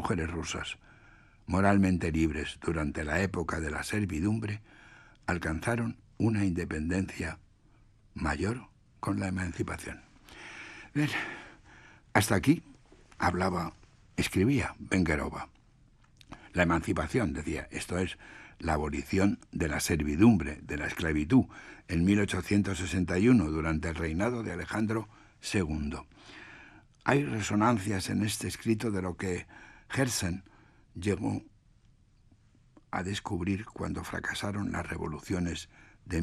mujeres rusas, moralmente libres durante la época de la servidumbre, alcanzaron una independencia mayor con la emancipación. Bien, hasta aquí escribía Vengerova. La emancipación, decía, esto es la abolición de la servidumbre, de la esclavitud, en 1861, durante el reinado de Alejandro II. Hay resonancias en este escrito de lo que Herzen llegó a descubrir cuando fracasaron las revoluciones de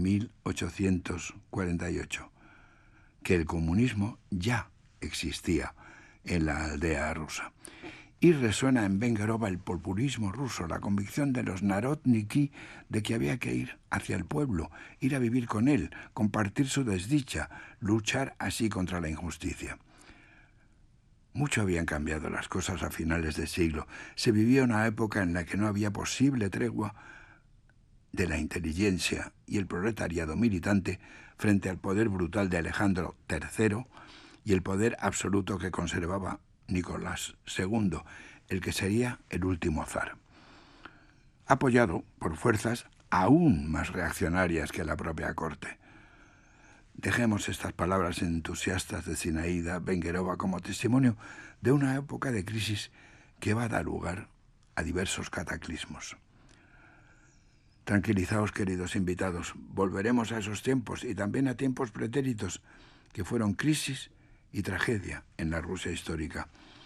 1848, que el comunismo ya existía en la aldea rusa. Y resuena en Vengerova el populismo ruso, la convicción de los narodniki de que había que ir hacia el pueblo, ir a vivir con él, compartir su desdicha, luchar así contra la injusticia. Mucho habían cambiado las cosas a finales del siglo. Se vivía una época en la que no había posible tregua de la inteligencia y el proletariado militante frente al poder brutal de Alejandro III y el poder absoluto que conservaba Nicolás II, el que sería el último zar, apoyado por fuerzas aún más reaccionarias que la propia corte. Dejemos estas palabras entusiastas de Zinaida Vengerova como testimonio de una época de crisis que va a dar lugar a diversos cataclismos. Tranquilizaos, queridos invitados, volveremos a esos tiempos y también a tiempos pretéritos que fueron crisis y tragedia en la Rusia histórica.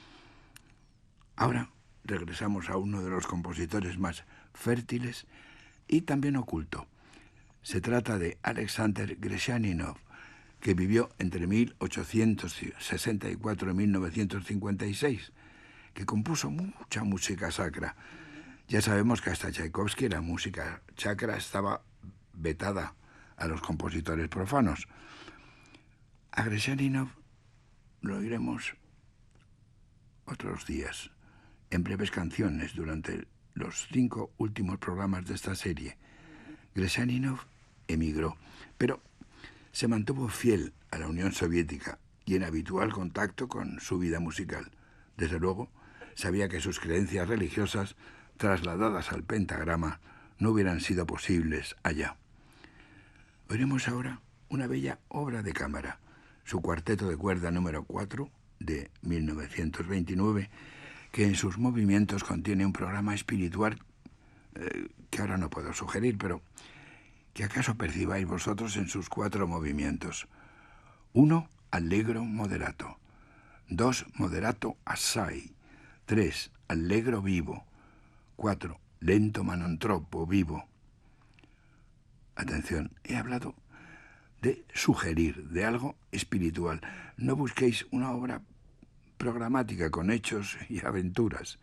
Ahora regresamos a uno de los compositores más fértiles y también oculto. Se trata de Alexander Greshchaninov, que vivió entre 1864 y 1956, que compuso mucha música sacra. Ya sabemos que hasta Tchaikovsky la música sacra estaba vetada a los compositores profanos. A Greshchaninov lo oiremos otros días, en breves canciones, durante los 5 últimos programas de esta serie. Greshchaninov emigró, pero se mantuvo fiel a la Unión Soviética y en habitual contacto con su vida musical. Desde luego, sabía que sus creencias religiosas, trasladadas al pentagrama, no hubieran sido posibles allá. Oiremos ahora una bella obra de cámara, su cuarteto de cuerda número 4, de 1929, que en sus movimientos contiene un programa espiritual que ahora no puedo sugerir, pero que acaso percibáis vosotros en sus 4 movimientos. 1, allegro moderato. 2, moderato assai. 3, allegro vivo. 4, lento ma non troppo vivo. Atención, he hablado de sugerir, de algo espiritual. No busquéis una obra programática con hechos y aventuras.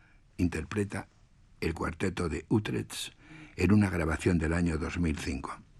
Interpreta el cuarteto de Utrecht en una grabación del año 2005.